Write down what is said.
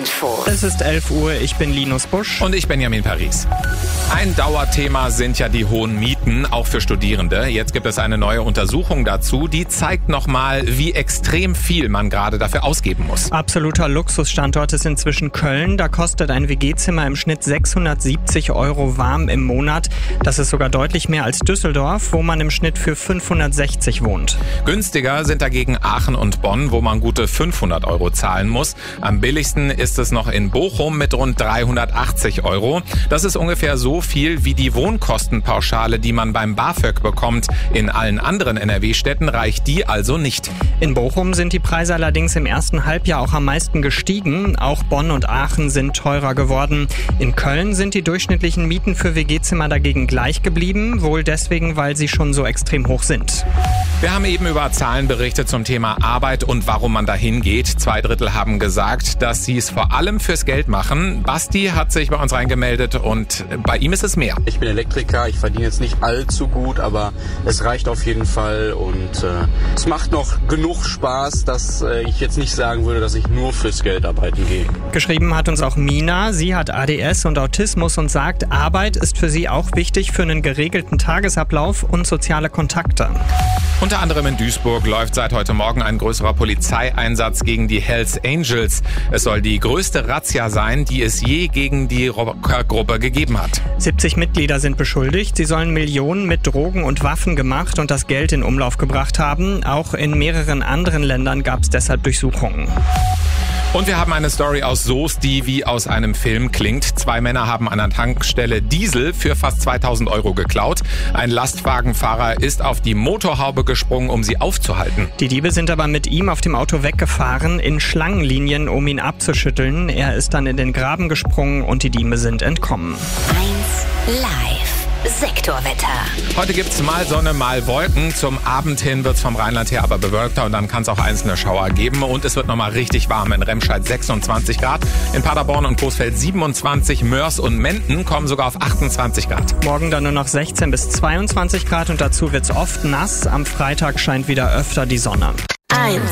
Info. Es ist 11 Uhr, ich bin Linus Busch. Und ich Benjamin Paris. Ein Dauerthema sind ja die hohen Mieten, auch für Studierende. Jetzt gibt es eine neue Untersuchung dazu, die zeigt nochmal, wie extrem viel man gerade dafür ausgeben muss. Absoluter Luxusstandort ist inzwischen Köln. Da kostet ein WG-Zimmer im Schnitt 670 € warm im Monat. Das ist sogar deutlich mehr als Düsseldorf, wo man im Schnitt für 560 wohnt. Günstiger sind dagegen Aachen und Bonn, wo man gute 500 € zahlen muss. Am billigsten ist es noch in Bochum mit rund 380 €. Das ist ungefähr so viel wie die Wohnkostenpauschale, die man beim BAföG bekommt. In allen anderen NRW-Städten reicht die also nicht. In Bochum sind die Preise allerdings im ersten Halbjahr auch am meisten gestiegen. Auch Bonn und Aachen sind teurer geworden. In Köln sind die durchschnittlichen Mieten für WG-Zimmer dagegen gleich geblieben, wohl deswegen, weil sie schon so extrem hoch sind. Wir haben eben über Zahlen berichtet zum Thema Arbeit und warum man dahin geht. 2/3 haben gesagt, dass sie es vor allem fürs Geld machen. Basti hat sich bei uns reingemeldet und bei ihm ist es mehr. Ich bin Elektriker, ich verdiene jetzt nicht allzu gut, aber es reicht auf jeden Fall und es macht noch genug Spaß, dass ich jetzt nicht sagen würde, dass ich nur fürs Geld arbeiten gehe. Geschrieben hat uns auch Mina. Sie hat ADS und Autismus und sagt, Arbeit ist für sie auch wichtig für einen geregelten Tagesablauf und soziale Kontakte. Unter anderem in Duisburg läuft seit heute Morgen ein größerer Polizeieinsatz gegen die Hells Angels. Es soll die größte Razzia sein, die es je gegen die Rockergruppe gegeben hat. 70 Mitglieder sind beschuldigt. Sie sollen Millionen mit Drogen und Waffen gemacht und das Geld in Umlauf gebracht haben. Auch in mehreren anderen Ländern gab es deshalb Durchsuchungen. Und wir haben eine Story aus Soest, die wie aus einem Film klingt. 2 Männer haben an einer Tankstelle Diesel für fast 2.000 € geklaut. Ein Lastwagenfahrer ist auf die Motorhaube gesprungen, um sie aufzuhalten. Die Diebe sind aber mit ihm auf dem Auto weggefahren, in Schlangenlinien, um ihn abzuschütteln. Er ist dann in den Graben gesprungen und die Diebe sind entkommen. 1 Live. Sektorwetter. Heute gibt's mal Sonne, mal Wolken. Zum Abend hin wird's vom Rheinland her aber bewölkter und dann kann es auch einzelne Schauer geben. Und es wird nochmal richtig warm. In Remscheid 26 Grad, in Paderborn und Coesfeld 27, Mörs und Menden kommen sogar auf 28 Grad. Morgen dann nur noch 16 bis 22 Grad und dazu wird's oft nass. Am Freitag scheint wieder öfter die Sonne. 1